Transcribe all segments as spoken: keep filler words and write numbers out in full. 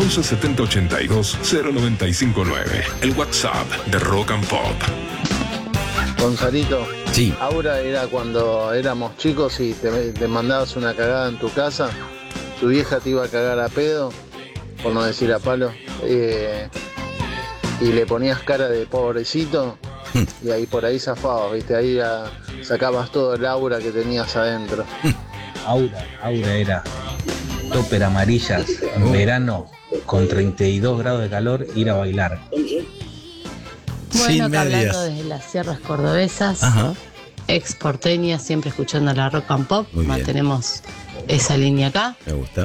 once setenta ochenta y dos cero noventa y cinco nueve. El WhatsApp de Rock and Pop. Gonzalito, sí. Aura era cuando éramos chicos y te, te mandabas una cagada en tu casa, tu vieja te iba a cagar a pedo, por no decir a palo, eh, y le ponías cara de pobrecito y ahí por ahí zafabas, viste, ahí a, sacabas todo el aura que tenías adentro. Aura, Aura era topper amarillas en verano con treinta y dos grados de calor, ir a bailar. Bueno, acá hablando desde las sierras cordobesas, Ajá. ex porteña, siempre escuchando la Rock and Pop, mantenemos esa línea acá. Me gusta.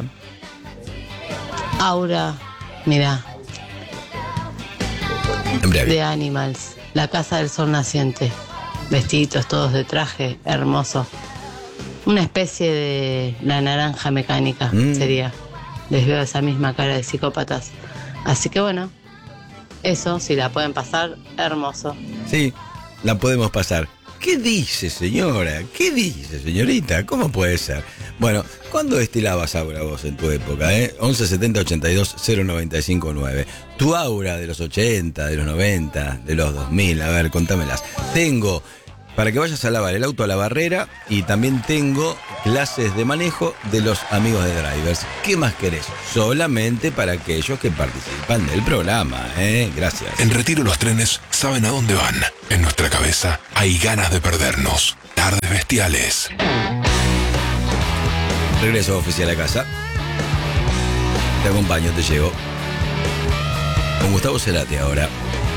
Aura, mirá, Embriague. de Animals, la casa del sol naciente, vestiditos todos de traje, hermoso. Una especie de la naranja mecánica Mm. sería. Les veo esa misma cara de psicópatas. Así que bueno, eso, si la pueden pasar, hermoso. Sí, la podemos pasar. ¿Qué dice, señora? ¿Qué dice, señorita? ¿Cómo puede ser? Bueno, ¿cuándo destilabas aura vos en tu época? Eh? once setenta ochenta y dos cero noventa y cinco nueve. Tu aura de los ochenta, de los noventa, de los dos mil. A ver, contámelas. Tengo, para que vayas a lavar el auto a la barrera, y también tengo clases de manejo de los amigos de Drivers. ¿Qué más querés? Solamente para aquellos que participan del programa, ¿eh? Gracias. En Retiro los trenes saben a dónde van. En nuestra cabeza hay ganas de perdernos. Tardes bestiales. Regreso oficial a casa. Te acompaño, te llevo. Con Gustavo Cerati ahora.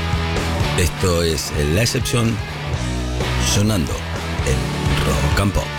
Esto es La Excepción, sonando en Rock and Pop.